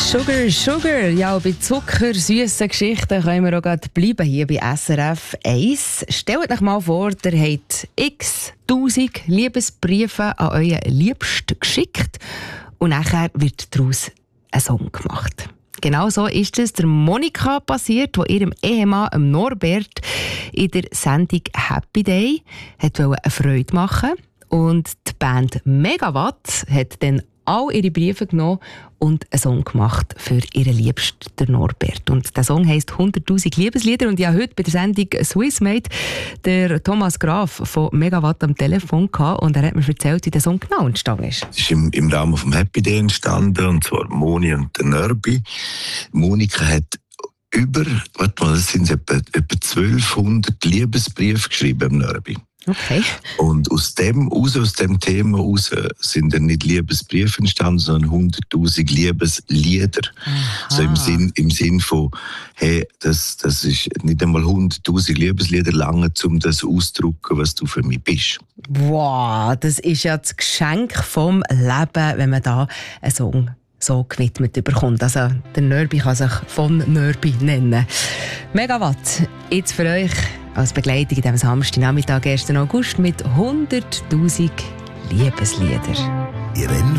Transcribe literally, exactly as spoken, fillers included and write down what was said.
Sugar, Sugar. Ja, bei zuckersüßen Geschichten können wir auch gerade bleiben hier bei S R F eins. Stellt euch mal vor, ihr habt x tausend Liebesbriefe an euren Liebsten geschickt und nachher wird daraus ein Song gemacht. Genau so ist es der Monika passiert, die ihrem Ehemann Norbert in der Sendung Happy Day hat eine Freude machen wollte. Und die Band Megawatt hat dann all ihre Briefe genommen und einen Song gemacht für ihren Liebsten, der Norbert. Und der Song heisst hunderttausend Liebeslieder. Und ich habe heute bei der Sendung Swissmate der Thomas Graf von Megawatt am Telefon gehabt. Und er hat mir erzählt, wie der Song genau entstanden ist. Es ist im, im Rahmen vom Happy Day entstanden, und zwar Moni und der Nörbi. Monika hat über, warte mal, das sind etwa, etwa zwölfhundert Liebesbriefe geschrieben im Nörbi. Okay. Und aus dem raus, aus dem Thema raus, sind dann nicht Liebesbriefe entstanden, sondern hunderttausend Liebeslieder. Aha. So im Sinn, im Sinn von, hey, das, das ist nicht einmal hunderttausend Liebeslieder lange, um das auszudrücken, was du für mich bist. Wow, das ist ja das Geschenk vom Leben, wenn man da einen Song so gewidmet bekommt. Also der Nörbi kann sich von Nörbi nennen. Megawatt, jetzt für euch als Begleitung in diesem Samstagnachmittag, ersten August, mit hunderttausend Liebeslieder.